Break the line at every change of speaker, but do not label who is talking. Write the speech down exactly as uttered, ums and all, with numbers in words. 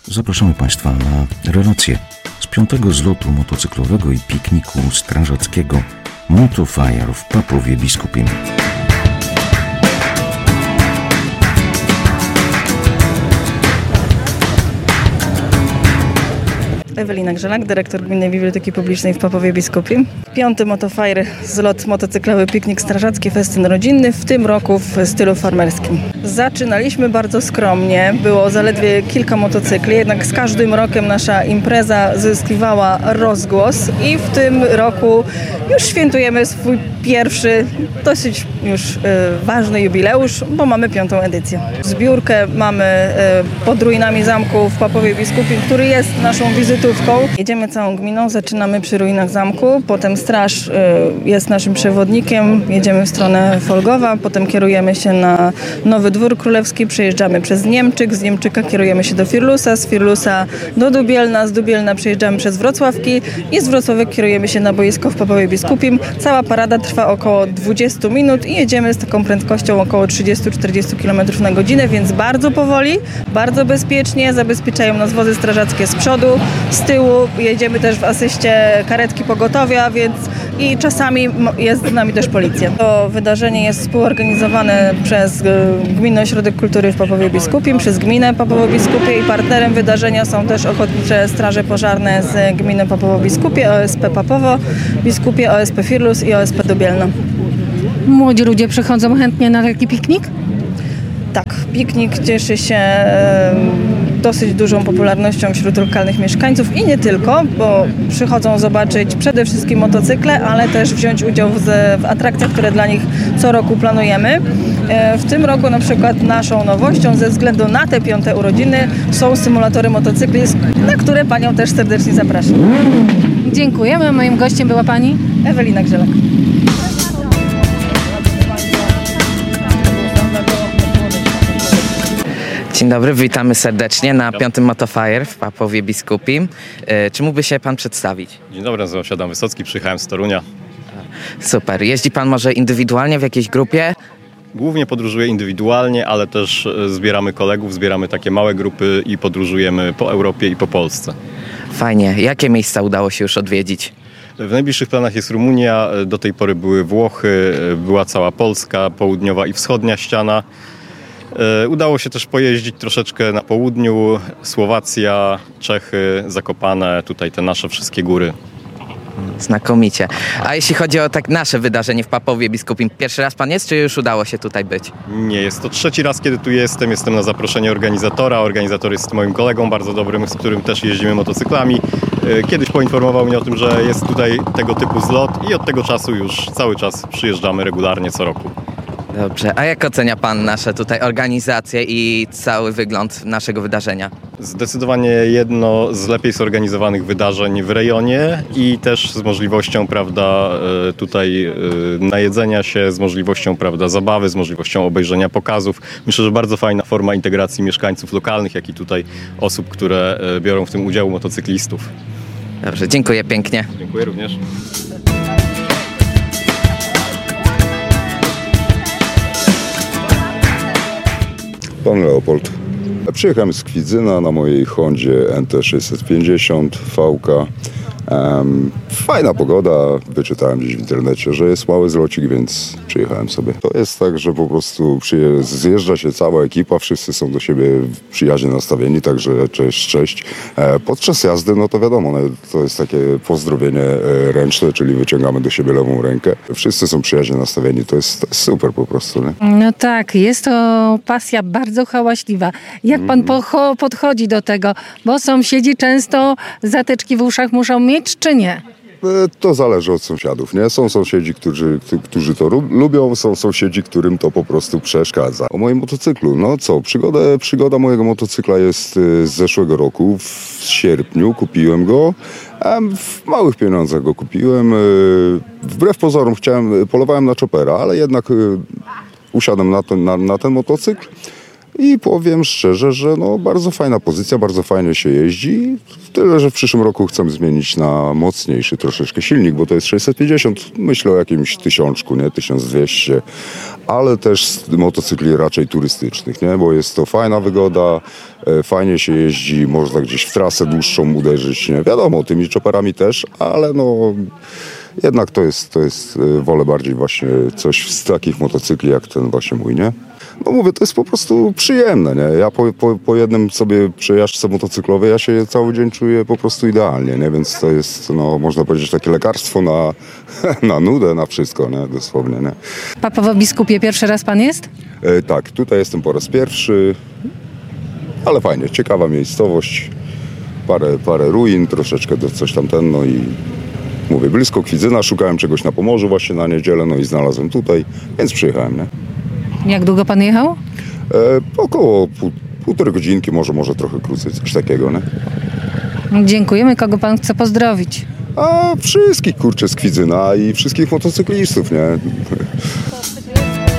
Zapraszamy Państwa na relację z piątego zlotu motocyklowego i pikniku strażackiego Motofire w Papowie Biskupim.
Ewelina Grzelak, dyrektor Gminnej Biblioteki Publicznej w Papowie Biskupim. Piąty Motofire, zlot motocyklowy, piknik strażacki, festyn rodzinny, w tym roku w stylu farmerskim. Zaczynaliśmy bardzo skromnie, było zaledwie kilka motocykli, jednak z każdym rokiem nasza impreza zyskiwała rozgłos i w tym roku już świętujemy swój pierwszy, dosyć już y, ważny jubileusz, bo mamy piątą edycję. Zbiórkę mamy y, pod ruinami zamku w Papowie Biskupim, który jest naszą wizytówką. Jedziemy całą gminą, zaczynamy przy ruinach zamku, potem straż y, jest naszym przewodnikiem, jedziemy w stronę Folgowa, potem kierujemy się na Nowy Dwór Królewski, przejeżdżamy przez Niemczyk, z Niemczyka kierujemy się do Firlusa, z Firlusa do Dubielna, z Dubielna przejeżdżamy przez Wrocławki i z Wrocławek kierujemy się na boisko w Papowie Biskupim. Cała parada trwa około dwadzieścia minut i jedziemy z taką prędkością około trzydzieści do czterdziestu kilometrów na godzinę, więc bardzo powoli, bardzo bezpiecznie, zabezpieczają nas wozy strażackie z przodu, z tyłu jedziemy też w asyście karetki pogotowia, więc i czasami jest z nami też policja. To wydarzenie jest współorganizowane przez Gminny Ośrodek Kultury w Papowie Biskupim, przez Gminę Papowo Biskupie i partnerem wydarzenia są też Ochotnicze Straże Pożarne z Gminy Papowo Biskupie, O S P Papowo Biskupie, O S P Firlus i O S P Dubielno.
Młodzi ludzie przychodzą chętnie na taki piknik?
Tak, piknik cieszy się e, dosyć dużą popularnością wśród lokalnych mieszkańców i nie tylko, bo przychodzą zobaczyć przede wszystkim motocykle, ale też wziąć udział w, w atrakcjach, które dla nich co roku planujemy. E, w tym roku na przykład naszą nowością ze względu na te piąte urodziny są symulatory motocykli, na które Panią też serdecznie zapraszam.
Dziękujemy. Moim gościem była Pani?
Ewelina Grzelak.
Dzień dobry, witamy serdecznie na piątym Motofire w Papowie Biskupim. Czy mógłby się Pan przedstawić?
Dzień dobry, nazywam się Adam Wysocki, przyjechałem z Torunia.
Super. Jeździ Pan może indywidualnie w jakiejś grupie?
Głównie podróżuję indywidualnie, ale też zbieramy kolegów, zbieramy takie małe grupy i podróżujemy po Europie i po Polsce.
Fajnie. Jakie miejsca udało się już odwiedzić?
W najbliższych planach jest Rumunia, do tej pory były Włochy, była cała Polska, południowa i wschodnia ściana. Udało się też pojeździć troszeczkę na południu, Słowacja, Czechy, Zakopane, tutaj te nasze wszystkie góry.
Znakomicie. A jeśli chodzi o tak nasze wydarzenie w Papowie Biskupim, pierwszy raz Pan jest, czy już udało się tutaj być?
Nie, jest to trzeci raz, kiedy tu jestem. Jestem na zaproszenie organizatora. Organizator jest moim kolegą bardzo dobrym, z którym też jeździmy motocyklami. Kiedyś poinformował mnie o tym, że jest tutaj tego typu zlot i od tego czasu już cały czas przyjeżdżamy regularnie co roku.
Dobrze. A jak ocenia Pan nasze tutaj organizację i cały wygląd naszego wydarzenia?
Zdecydowanie jedno z lepiej zorganizowanych wydarzeń w rejonie i też z możliwością, prawda, tutaj najedzenia się, z możliwością, prawda, zabawy, z możliwością obejrzenia pokazów. Myślę, że bardzo fajna forma integracji mieszkańców lokalnych, jak i tutaj osób, które biorą w tym udział, motocyklistów.
Dobrze, dziękuję pięknie.
Dziękuję również.
Pan Leopold. Przyjechałem z Kwidzyna na mojej Hondzie N T sześćset pięćdziesiąt V K. Um, fajna pogoda, wyczytałem gdzieś w internecie, że jest mały zlocik, więc przyjechałem sobie. To jest tak, że po prostu przyje- zjeżdża się cała ekipa, wszyscy są do siebie przyjaźnie nastawieni, także cześć, cześć. E, podczas jazdy, no to wiadomo, no, to jest takie pozdrowienie e, ręczne, czyli wyciągamy do siebie lewą rękę. Wszyscy są przyjaźnie nastawieni, to jest, to jest super po prostu. Nie?
No tak, jest to pasja bardzo hałaśliwa. Jak Pan pocho- podchodzi do tego? Bo sąsiedzi często zateczki w uszach muszą mieć, czy nie?
To zależy od sąsiadów, nie? Są sąsiedzi, którzy, którzy to lubią, są sąsiedzi, którym to po prostu przeszkadza. O moim motocyklu, no co, przygoda, przygoda mojego motocykla jest z zeszłego roku, w sierpniu kupiłem go, w małych pieniądzach go kupiłem. Wbrew pozorom chciałem, polowałem na chopera, ale jednak usiadłem na ten, na, na ten motocykl i powiem szczerze, że no bardzo fajna pozycja, bardzo fajnie się jeździ. Tyle, że w przyszłym roku chcę zmienić na mocniejszy troszeczkę silnik, bo to jest sześćset pięćdziesiąt, myślę o jakimś tysiączku, nie, tysiąc dwieście, ale też z motocykli raczej turystycznych, nie, bo jest to fajna wygoda, e, fajnie się jeździ, można gdzieś w trasę dłuższą uderzyć, nie, wiadomo, tymi chopperami też, ale no jednak to jest, to jest, e, wolę bardziej właśnie coś z takich motocykli jak ten właśnie mój, nie. No mówię, to jest po prostu przyjemne, nie? Ja po, po, po jednym sobie przejażdżce motocyklowej, ja się cały dzień czuję po prostu idealnie, nie? Więc to jest, no można powiedzieć, takie lekarstwo na, na nudę, na wszystko, nie? Dosłownie, nie?
W Papowo-Biskupie pierwszy raz pan jest?
E, tak, tutaj jestem po raz pierwszy, ale fajnie, ciekawa miejscowość, parę, parę ruin, troszeczkę do coś tamten, no i mówię, blisko Kwidzyna, szukałem czegoś na Pomorzu właśnie na niedzielę, no i znalazłem tutaj, więc przyjechałem, nie?
Jak długo pan jechał?
E, około pół, półtorej godzinki, może, może trochę krócej, coś takiego, nie?
Dziękujemy. Kogo pan chce pozdrowić?
A wszystkich, kurczę, z Kwidzyna i wszystkich motocyklistów, nie?